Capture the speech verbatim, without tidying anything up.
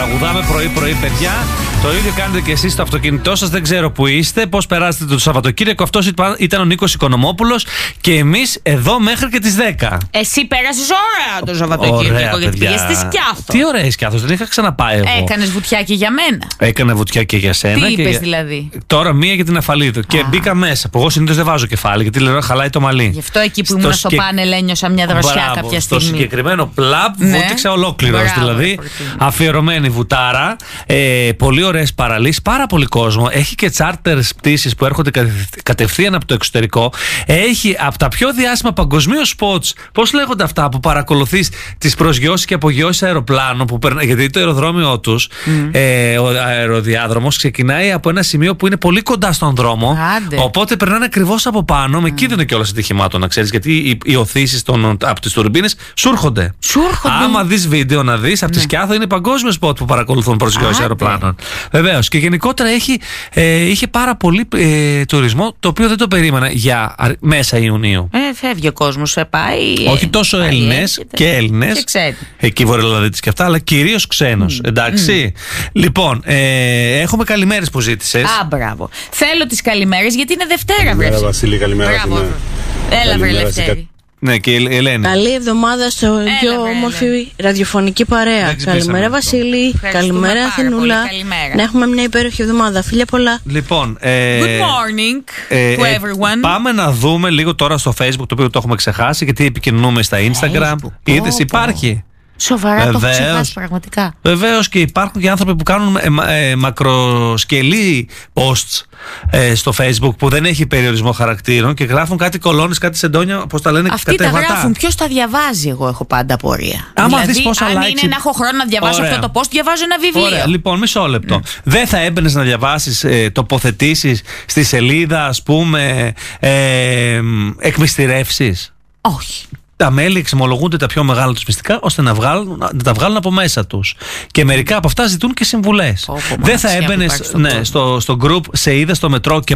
Τραγουδάμε πρωί-πρωί, παιδιά. Το ίδιο κάνετε και εσείς στο αυτοκίνητό σας. Δεν ξέρω που είστε, πώς περάσετε το Σαββατοκύριακο. Αυτός ήταν ο Νίκος Οικονομόπουλος και εμείς εδώ μέχρι και τις δέκα. Εσύ πέρασες ωραία το Σαββατοκύριακο, γιατί πήγες στη Σκιάθο. Τι ωραία Σκιάθο, δεν είχα ξαναπάει εγώ. Έκανες βουτιά και για μένα. Έκανε βουτιά και για σένα. Τι είπες για... δηλαδή? Τώρα μία για την Αφαλίδου. Και μπήκα μέσα. Που εγώ συνήθως δεν βάζω κεφάλι, γιατί λέω χαλάει το μαλλί. Γι' αυτό εκεί που ήμουν στο, στο πάνελ ένιωσα μια δροσιά. Μπράβο, κάποια στιγμή. Στο συγκεκριμένο πλαπ ναι. Βούτυξα ολόκληρο. Δηλαδή αφιερωμένη βουτάρα. Ε, πολύ ωραίες παραλίες, πάρα πολύ κόσμο. Έχει και τσάρτερ πτήσεις που έρχονται κατευθείαν από το εξωτερικό. Έχει από τα πιο διάσημα παγκοσμίως spots. Πώς λέγονται αυτά που παρακολουθείς τις προσγειώσεις και απογειώσεις αεροπλάνων που περνά, γιατί το αεροδρόμιο τους, mm. ε, ο αεροδιάδρομος ξεκινάει από ένα σημείο που είναι πολύ κοντά στον δρόμο. Άντε. Οπότε περνάνε ακριβώς από πάνω, με mm. κίνδυνο κιόλας ατυχημάτων, να ξέρεις, γιατί οι, οι οθήσεις από τις τουρμπίνες σου έρχονται. Άμα δεις βίντεο να δεις, από τη Σκιάθο είναι παγκόσμιο σποτ που παρακολουθούν προσγειώσεις αεροπλάνων. Βεβαίως. Και γενικότερα έχει, ε, είχε πάρα πολύ ε, τουρισμό, το οποίο δεν το περίμενα για μέσα Ιουνίου. Ε, φεύγει ο κόσμος, ε, πάει. Όχι τόσο Έλληνες και Έλληνες. Εκεί Βορειοελλαδίτες και αυτά, αλλά κυρίως ξένος. Mm. Εντάξει. Mm. Λοιπόν, ε, έχουμε καλημέρες που ζήτησες. Α, μπράβο. Θέλω τις καλημέρες γιατί είναι Δευτέρα, βρε. Καλημέρα, Βασίλη, καλημέρα. Έλα, βρε, Λευτέρη. Ναι, και η Ελένη. Καλή εβδομάδα στο πιο όμορφη ραδιοφωνική παρέα. Καλημέρα, Βασίλη. Καλημέρα, Αθηνούλα. Να έχουμε μια υπέροχη εβδομάδα. Φιλιά πολλά. Λοιπόν, ε, good morning ε, to everyone. Πάμε να δούμε λίγο τώρα στο Facebook, το οποίο το έχουμε ξεχάσει, γιατί επικοινωνούμε στα Instagram. Είδες, υπάρχει. Σοβαρά, το έχω ξεχάσει πραγματικά. Βεβαίως, και υπάρχουν και άνθρωποι που κάνουν ε, ε, μακροσκελή posts ε, στο Facebook που δεν έχει περιορισμό χαρακτήρων και γράφουν κάτι κολόνες, κάτι σεντόνια, πώς τα λένε, αυτοί τα γράφουν, ποιος τα διαβάζει, εγώ έχω πάντα απορία. Άμα δηλαδή, δεις πόσα αν likes... είναι να έχω χρόνο να διαβάσω ωραία. Αυτό το post, διαβάζω ένα βιβλίο. Ωραία, λοιπόν, μισό λεπτό. Mm. Δεν θα έμπαινες να διαβάσεις ε, τοποθετήσεις στη σελίδα, ας πούμε, ε, εκμυστηρεύσεις? Όχι. Τα μέλη εξομολογούνται τα πιο μεγάλα τους μυστικά ώστε να, βγάλουν, να τα βγάλουν από μέσα τους. Και μερικά από αυτά ζητούν και συμβουλές. Oh, δεν θα έμπαινες ναι, στο, στο group, σε είδα στο μετρό και